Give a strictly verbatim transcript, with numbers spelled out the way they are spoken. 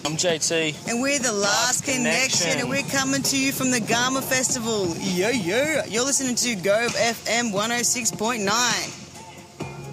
I'm J T. And we're the Last Connection. Connection, and we're coming to you from the Garma Festival. Yo, yo. You're listening to Gove F M one oh six point nine.